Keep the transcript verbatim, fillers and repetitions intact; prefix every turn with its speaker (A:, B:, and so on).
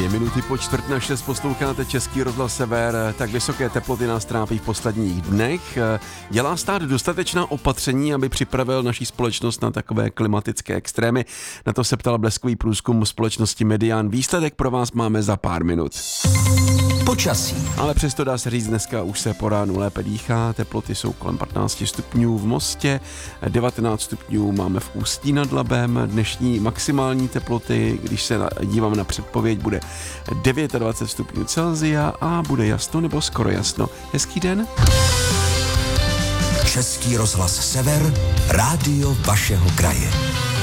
A: Dvě minuty po čtvrt na šest posloucháte Český rozhlas Sever. Tak vysoké teploty nás trápí v posledních dnech. Dělá stát dostatečná opatření, aby připravil naší společnost na takové klimatické extrémy? Na to se ptal bleskový průzkum společnosti Median. Výsledek pro vás máme za pár minut.
B: Počasí.
A: Ale přesto dá se říct, dneska už se po ránu lépe dýchá, teploty jsou kolem patnáct stupňů v Mostě, devatenáct stupňů máme v Ústí nad Labem, dnešní maximální teploty, když se dívám na předpověď, bude dvacet devět stupňů Celsia a bude jasno nebo skoro jasno. Hezký den.
B: Český rozhlas Sever, rádio vašeho kraje.